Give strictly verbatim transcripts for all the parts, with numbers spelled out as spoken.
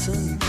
Datsun.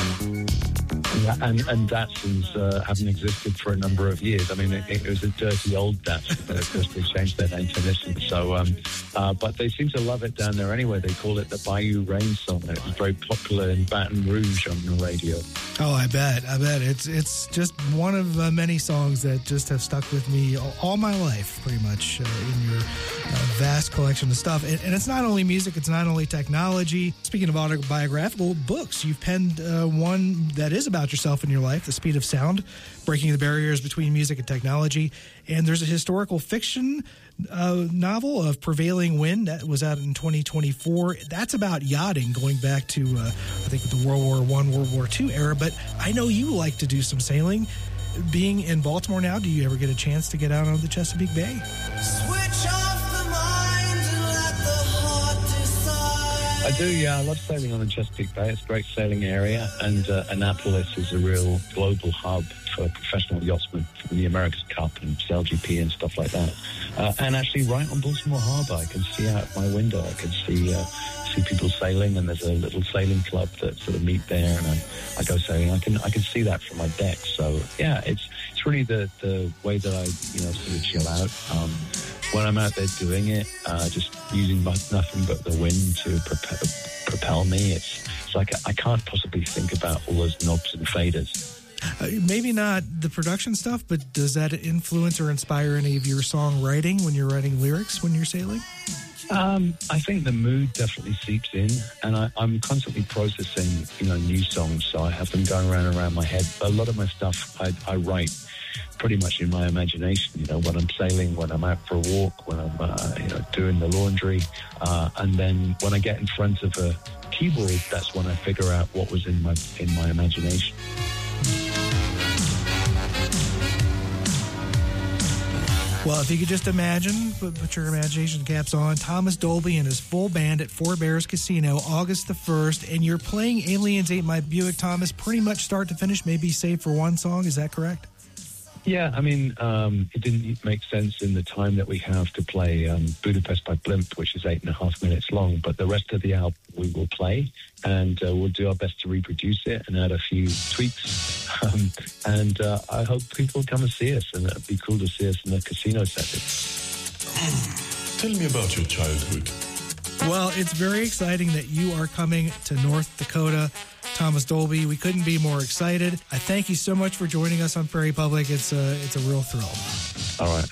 And, and Datsuns uh, haven't existed for a number of years. I mean, it, it was a dirty old Datsun, but of course they changed their name to Nissan. So, um, uh, but they seem to love it down there anyway. They call it the Bayou Rain song. It was very popular in Baton Rouge on the radio. Oh, I bet. I bet. It's it's just one of uh, many songs that just have stuck with me all, all my life, pretty much, uh, in your uh, vast collection of stuff. And, and it's not only music, it's not only technology. Speaking of autobiographical books, you've penned uh, one that is about yourself and your life, The Speed of Sound, Breaking the Barriers Between Music and Technology. And there's a historical fiction uh, novel of Prevailing Wind that was out in twenty twenty-four. That's about yachting, going back to, uh, I think, the World War One, World War Two era. But I know you like to do some sailing. Being in Baltimore now, do you ever get a chance to get out on the Chesapeake Bay? Switch off the mind and let the heart decide. I do, yeah. I love sailing on the Chesapeake Bay. It's a great sailing area, and uh, Annapolis is a real global hub for professional yachtsmen from the America's Cup and Sail G P and stuff like that. Uh, and actually, right on Baltimore Harbor, I can see out my window. I can see uh, see people sailing, and there's a little sailing club that sort of meet there, and I, I go sailing. I can I can see that from my deck. So yeah, it's it's really the the way that I you know sort of chill out. Um, when I'm out there doing it, uh, just using my, nothing but the wind to propel, propel me. It's it's like I can't possibly think about all those knobs and faders. Uh, maybe not the production stuff, but does that influence or inspire any of your songwriting when you're writing lyrics when you're sailing? Um, I think the mood definitely seeps in, and I, I'm constantly processing, you know, new songs, so I have them going around and around my head. A lot of my stuff I, I write pretty much in my imagination, you know, when I'm sailing, when I'm out for a walk, when I'm, uh, you know, doing the laundry, uh, and then when I get in front of a keyboard, that's when I figure out what was in my in my imagination. Well, if you could just imagine, put, put your imagination caps on, Thomas Dolby and his full band at Four Bears Casino, August the first, and you're playing Aliens Ate My Buick, Thomas, pretty much start to finish, maybe save for one song, is that correct? Yeah, I mean, um, it didn't make sense in the time that we have to play um, Budapest by Blimp, which is eight and a half minutes long, but the rest of the album we will play, and uh, we'll do our best to reproduce it and add a few tweaks. Um, and uh, I hope people come and see us, and it'd be cool to see us in a casino setting. Tell me about your childhood. Well, it's very exciting that you are coming to North Dakota, Thomas Dolby. We couldn't be more excited. I thank you so much for joining us on Prairie Public. It's a, it's a real thrill. All right.